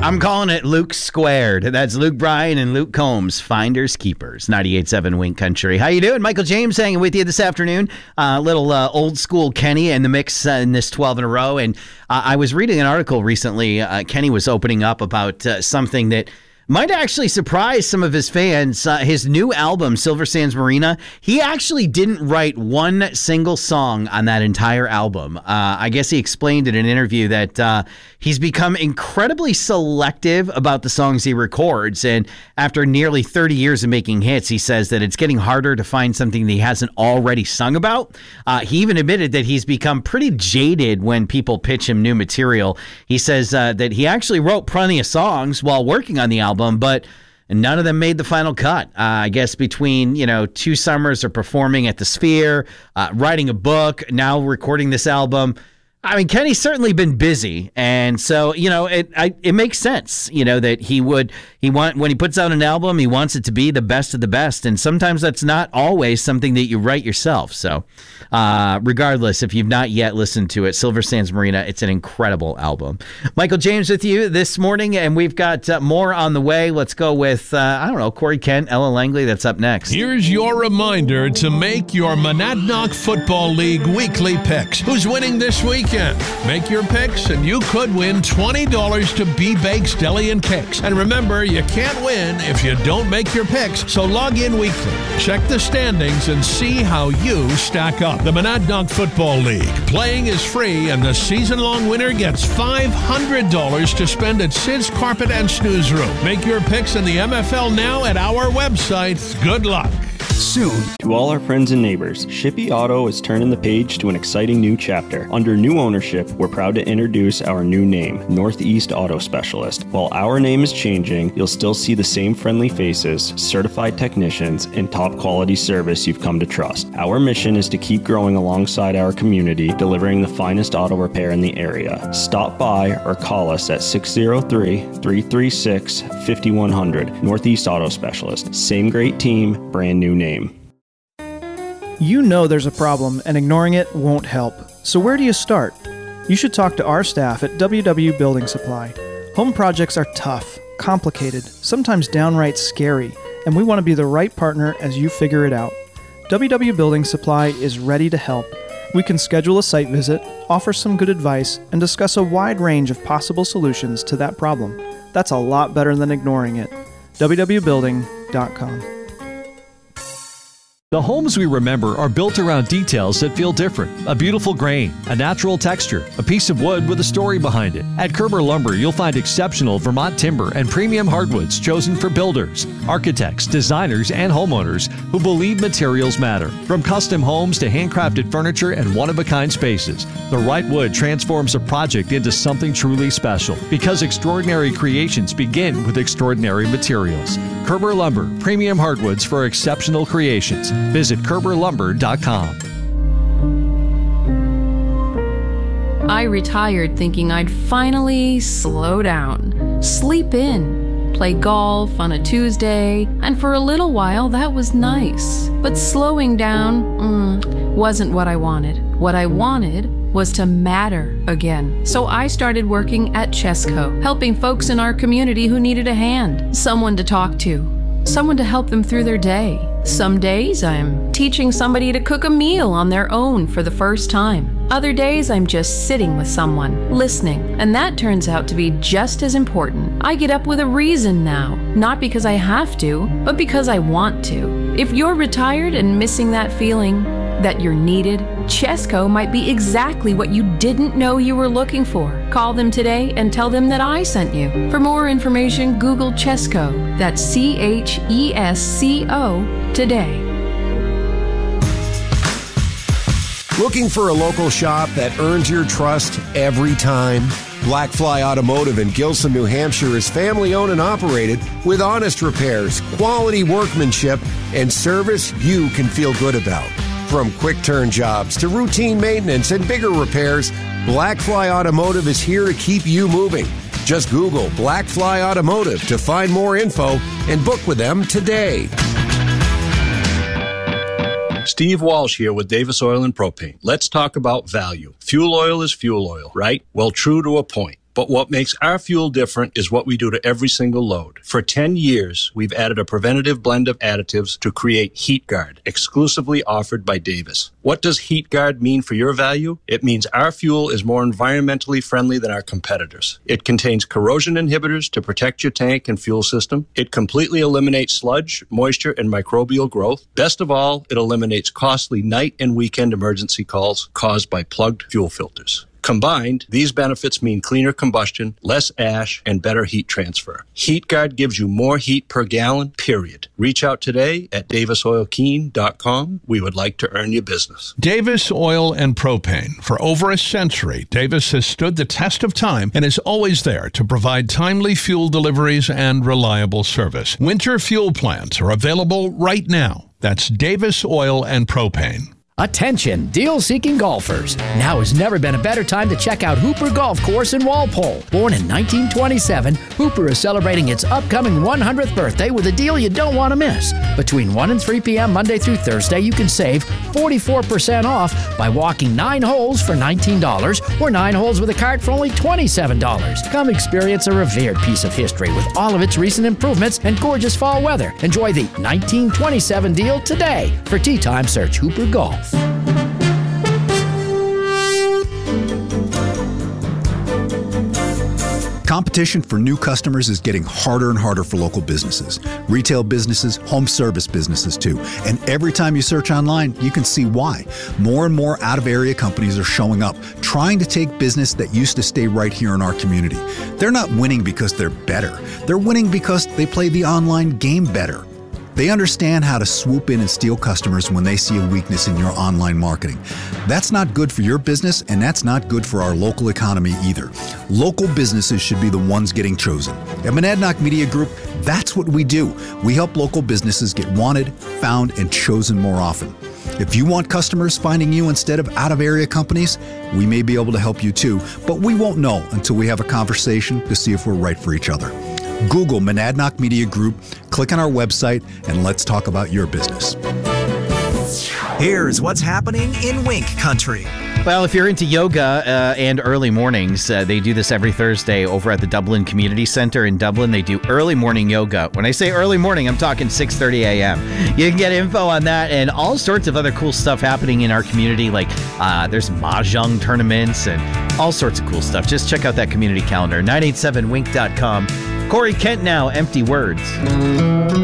I'm calling it Luke Squared. That's Luke Bryan and Luke Combs, Finders Keepers, 98.7 Wink Country. How you doing? Michael James hanging with you this afternoon. Little old school Kenny in the mix in this 12 in a row. And I was reading an article recently. Kenny was opening up about something that might actually surprise some of his fans. His new album, Silver Sands Marina, he actually didn't write one single song on that entire album. I guess he explained in an interview that he's become incredibly selective about the songs he records. And after nearly 30 years of making hits, he says that it's getting harder to find something that he hasn't already sung about. He even admitted that he's become pretty jaded when people pitch him new material. He says that he actually wrote plenty of songs while working on the album, but none of them made the final cut. I guess between, 2 summers of performing at the Sphere, writing a book, now recording this album. I mean, Kenny's certainly been busy, and so it makes sense. That when he puts out an album, he wants it to be the best of the best, and sometimes that's not always something that you write yourself. So, regardless, if you've not yet listened to it, Silver Sands Marina, it's an incredible album. Michael James with you this morning, and we've got more on the way. Let's go with Corey Kent, Ella Langley. That's up next. Here's your reminder to make your Monadnock Football League weekly picks. Who's winning this weekend? Make your picks and you could win $20 to B-Bakes Deli and Cakes. And remember, you can't win if you don't make your picks, so log in weekly, check the standings, and see how you stack up. The Monadnock Football League. Playing is free, and the season-long winner gets $500 to spend at Sid's Carpet and Snooze Room. Make your picks in the MFL now at our website. Good luck. Soon. To all our friends and neighbors, Shippey Auto is turning the page to an exciting new chapter. Under new ownership, we're proud to introduce our new name, Northeast Auto Specialist. While our name is changing, you'll still see the same friendly faces, certified technicians, and top quality service you've come to trust. Our mission is to keep growing alongside our community, delivering the finest auto repair in the area. Stop by or call us at 603-336-5100. Northeast Auto Specialist. Same great team, brand new name. You know there's a problem, and ignoring it won't help. So where do you start? You should talk to our staff at WW Building Supply. Home projects are tough, complicated, sometimes downright scary, and we want to be the right partner as you figure it out. WW Building Supply is ready to help. We can schedule a site visit, offer some good advice, and discuss a wide range of possible solutions to that problem. That's a lot better than ignoring it. www.building.com. The homes we remember are built around details that feel different. A beautiful grain, a natural texture, a piece of wood with a story behind it. At Kerber Lumber, you'll find exceptional Vermont timber and premium hardwoods chosen for builders, architects, designers, and homeowners who believe materials matter. From custom homes to handcrafted furniture and one-of-a-kind spaces, the right wood transforms a project into something truly special because extraordinary creations begin with extraordinary materials. Kerber Lumber, premium hardwoods for exceptional creations. Visit KerberLumber.com. I retired thinking I'd finally slow down, sleep in, play golf on a Tuesday, and for a little while that was nice. But slowing down wasn't what I wanted. What I wanted was to matter again. So I started working at Chesco, helping folks in our community who needed a hand, someone to talk to, someone to help them through their day. Some days I'm teaching somebody to cook a meal on their own for the first time. Other days I'm just sitting with someone, listening, and that turns out to be just as important. I get up with a reason now, not because I have to, but because I want to. If you're retired and missing that feeling that you're needed, Chesco might be exactly what you didn't know you were looking for. Call them today and tell them that I sent you. For more information, Google Chesco. That's CHESCO today. Looking for a local shop that earns your trust every time? Blackfly Automotive in Gilson, New Hampshire is family-owned and operated with honest repairs, quality workmanship, and service you can feel good about. From quick-turn jobs to routine maintenance and bigger repairs, Blackfly Automotive is here to keep you moving. Just Google Blackfly Automotive to find more info and book with them today. Steve Walsh here with Davis Oil and Propane. Let's talk about value. Fuel oil is fuel oil, right? Well, true to a point. But what makes our fuel different is what we do to every single load. For 10 years, we've added a preventative blend of additives to create HeatGuard, exclusively offered by Davis. What does HeatGuard mean for your value? It means our fuel is more environmentally friendly than our competitors. It contains corrosion inhibitors to protect your tank and fuel system. It completely eliminates sludge, moisture, and microbial growth. Best of all, it eliminates costly night and weekend emergency calls caused by plugged fuel filters. Combined, these benefits mean cleaner combustion, less ash, and better heat transfer. HeatGuard gives you more heat per gallon, period. Reach out today at davisoilkeen.com. We would like to earn your business. Davis Oil and Propane. For over a century, Davis has stood the test of time and is always there to provide timely fuel deliveries and reliable service. Winter fuel plans are available right now. That's Davis Oil and Propane. Attention, deal-seeking golfers. Now has never been a better time to check out Hooper Golf Course in Walpole. Born in 1927, Hooper is celebrating its upcoming 100th birthday with a deal you don't want to miss. Between 1 and 3 p.m. Monday through Thursday, you can save 44% off by walking 9 holes for $19 or 9 holes with a cart for only $27. Come experience a revered piece of history with all of its recent improvements and gorgeous fall weather. Enjoy the 1927 deal today. For tee time, search Hooper Golf. Competition for new customers is getting harder and harder for local businesses, retail businesses, home service businesses too. And every time you search online, you can see why. More and more out-of-area companies are showing up, trying to take business that used to stay right here in our community. They're not winning because they're better. They're winning because they play the online game better. They understand how to swoop in and steal customers when they see a weakness in your online marketing. That's not good for your business, and that's not good for our local economy either. Local businesses should be the ones getting chosen. At Monadnock Media Group, that's what we do. We help local businesses get wanted, found, and chosen more often. If you want customers finding you instead of out-of-area companies, we may be able to help you too, but we won't know until we have a conversation to see if we're right for each other. Google Monadnock Media Group, click on our website, and let's talk about your business. Here's what's happening in Wink Country. Well, if you're into yoga and early mornings, they do this every Thursday over at the Dublin Community Center in Dublin. They do early morning yoga. When I say early morning, I'm talking 6:30 a.m. You can get info on that and all sorts of other cool stuff happening in our community, like there's mahjong tournaments and all sorts of cool stuff. Just check out that community calendar, 987wink.com. Corey Kent now, Empty Words.